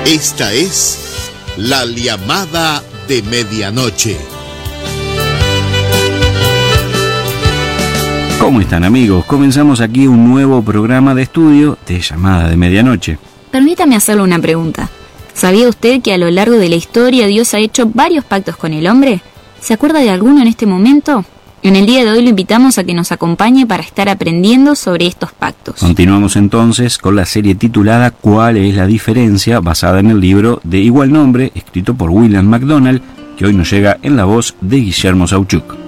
Esta es la llamada de medianoche. ¿Cómo están, amigos? Comenzamos aquí un nuevo programa de estudio de Llamada de Medianoche. Permítame hacerle una pregunta. ¿Sabía usted que a lo largo de la historia Dios ha hecho varios pactos con el hombre? ¿Se acuerda de alguno en este momento? En el día de hoy lo invitamos a que nos acompañe para estar aprendiendo sobre estos pactos. Continuamos entonces con la serie titulada ¿Cuál es la diferencia?, basada en el libro de igual nombre, escrito por William MacDonald, que hoy nos llega en la voz de Guillermo Sauchuk.